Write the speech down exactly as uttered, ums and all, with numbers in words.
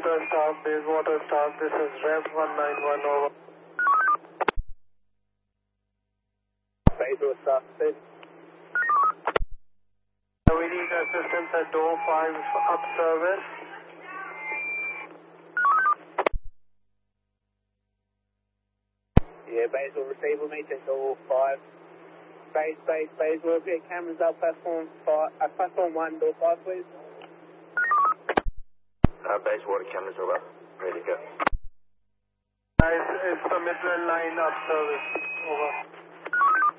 Bayswater staff, Bayswater staff, this is Rev one nine one over. Bayswater staff, please. We need assistance at door five up service. Yeah, Bayswater receiver, meet at door five. Base, base, Bayswater, get cameras up, platform five, uh, platform one, door five, please. Uh, Bayswater cameras are up, ready to go. Guys, it's the Midland line up service, over.